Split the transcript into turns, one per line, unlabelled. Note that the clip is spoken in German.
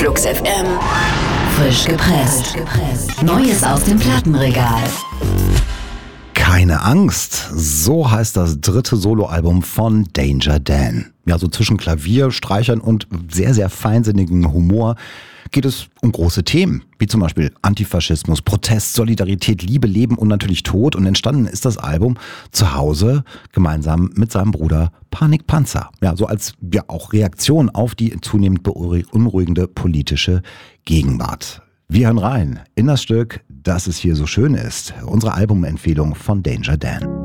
Flux FM.
Frisch gepresst. Neues aus dem Plattenregal.
Keine Angst, so heißt das dritte Soloalbum von Danger Dan. Ja, so zwischen Klavier, Streichern und sehr, sehr feinsinnigem Humor geht es um große Themen, wie zum Beispiel Antifaschismus, Protest, Solidarität, Liebe, Leben und natürlich Tod. Und entstanden ist das Album zu Hause gemeinsam mit seinem Bruder Panik Panzer. Ja, so als auch Reaktion auf die zunehmend beunruhigende politische Gegenwart. Wir hören rein in das Stück, dass es hier so schön ist. Unsere Albumempfehlung von Danger Dan.